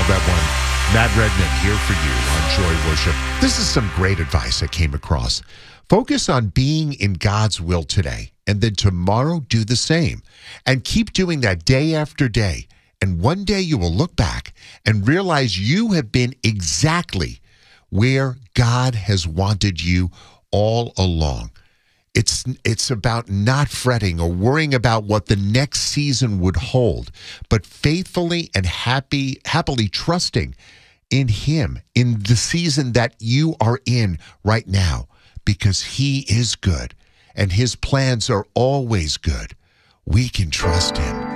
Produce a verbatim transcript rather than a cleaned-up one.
that one. Matt Redman here for you on Joy Worship. This is some great advice I came across. Focus on being in God's will today, and then tomorrow do the same. And keep doing that day after day. And one day you will look back and realize you have been exactly where God has wanted you all along. It's it's about not fretting or worrying about what the next season would hold, but faithfully and happy, happily trusting in Him in the season that you are in right now, because He is good and His plans are always good. We can trust Him.